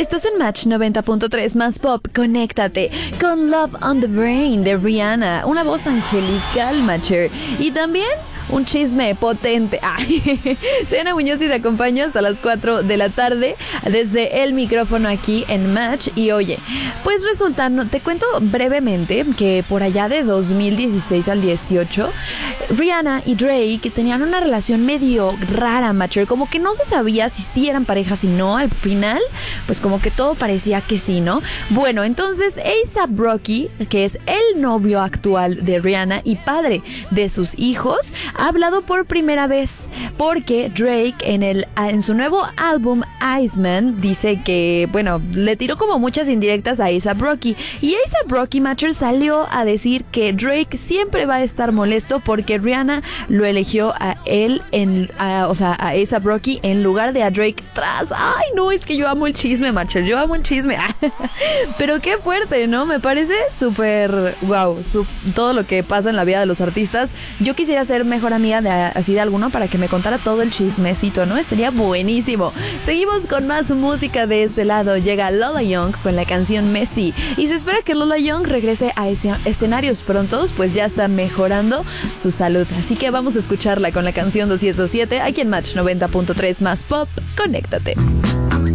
Estás en Match 90.3 más pop. Conéctate con Love on the Brain de Rihanna. Una voz angelical, Matcher. Y también un chisme potente. Soy Ana Muñoz y te acompaño hasta las 4 de la tarde desde el micrófono aquí en Match. Y oye, pues resulta, te cuento brevemente que por allá de 2016 al 18, Rihanna y Drake tenían una relación medio rara, Matcher. Como que no se sabía si sí eran pareja, si no. Al final, pues como que todo parecía que sí, ¿no? Bueno, entonces A$AP Rocky, que es el novio actual de Rihanna y padre de sus hijos, ha hablado por primera vez porque Drake en su nuevo álbum Iceman dice que, bueno, le tiró como muchas indirectas a A$AP Rocky, y A$AP Rocky, Matcher, salió a decir que Drake siempre va a estar molesto porque Rihanna lo eligió a él a A$AP Rocky en lugar de a Drake tras. Ay, no, es que yo amo el chisme, Matcher, yo amo el chisme. Pero qué fuerte, ¿no? Me parece súper wow, todo lo que pasa en la vida de los artistas. Yo quisiera ser mejor amiga de alguno para que me contara todo el chismecito, ¿no? Estaría buenísimo. Seguimos con más música de este lado. Llega Lola Young con la canción Messi y se espera que Lola Young regrese a escenarios prontos, pues ya está mejorando su salud. Así que vamos a escucharla con la canción 207 aquí en Match 90.3 más pop. Conéctate.